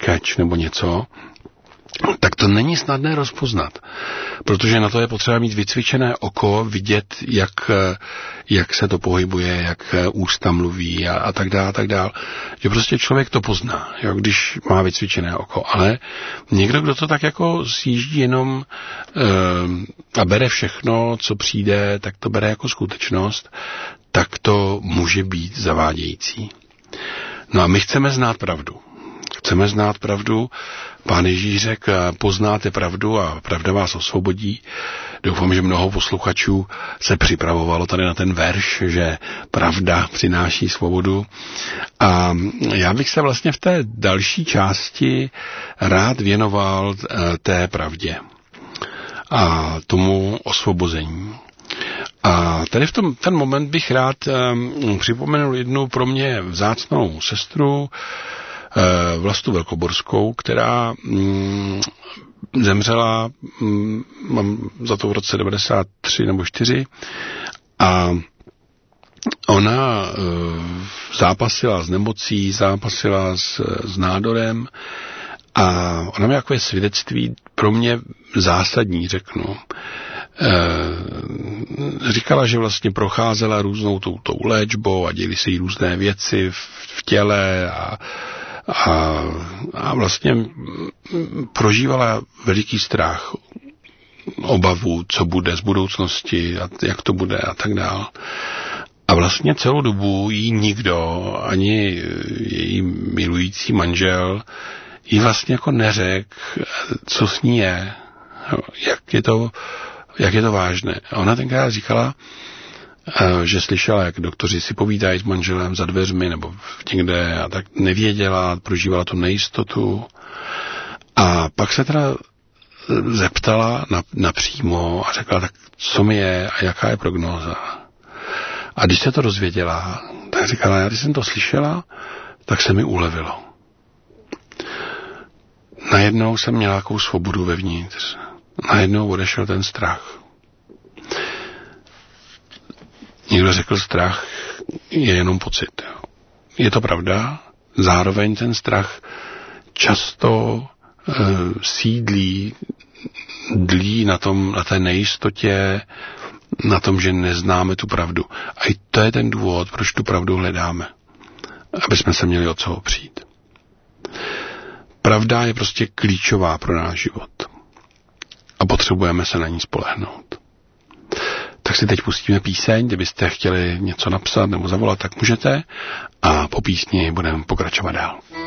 keč nebo něco, tak to není snadné rozpoznat, protože na to je potřeba mít vycvičené oko, vidět, jak se to pohybuje, jak ústa mluví a tak dále, že prostě člověk to pozná, jo, když má vycvičené oko, ale někdo, kdo to tak jako sjíždí jenom a bere všechno, co přijde, tak to bere jako skutečnost, tak to může být zavádějící. No a my chceme znát pravdu. Chceme znát pravdu. Pán Ježíš řekl, poznáte pravdu a pravda vás osvobodí. Doufám, že mnoho posluchačů se připravovalo tady na ten verš, že pravda přináší svobodu. A já bych se vlastně v té další části rád věnoval té pravdě a tomu osvobození. A tady v ten moment bych rád připomenul jednu pro mě vzácnou sestru, Vlastu Velkoborskou, která zemřela, mám za to v roce 93 nebo 4, a ona zápasila s nemocí, zápasila s nádorem a ona měla takové svědectví pro mě zásadní, řeknu. Říkala, že vlastně procházela různou tou léčbou a děly se jí různé věci v těle a vlastně prožívala veliký strach, obavu, co bude z budoucnosti a jak to bude a tak dál. A vlastně celou dobu jí nikdo, ani její milující manžel, jí vlastně jako neřekl, co s ní je, jak je to vážné. A ona tenkrát říkala, že slyšela, jak doktoři si povídají s manželem za dveřmi nebo někde a tak nevěděla, prožívala tu nejistotu. A pak se teda zeptala napřímo a řekla, tak co mi je a jaká je prognóza. A když se to dozvěděla, tak říkala, já když jsem to slyšela, tak se mi ulevilo. Najednou jsem měla nějakou svobodu vevnitř. Najednou odešel ten strach. Někdo řekl, strach je jenom pocit. Je to pravda, zároveň ten strach často sídlí, dlí na té nejistotě, na tom, že neznáme tu pravdu. A i to je ten důvod, proč tu pravdu hledáme. Aby jsme se měli od co opřít. Pravda je prostě klíčová pro náš život. A potřebujeme se na ní spolehnout. Tak si teď pustíme píseň, kdybyste chtěli něco napsat nebo zavolat, tak můžete. A po písni budeme pokračovat dál.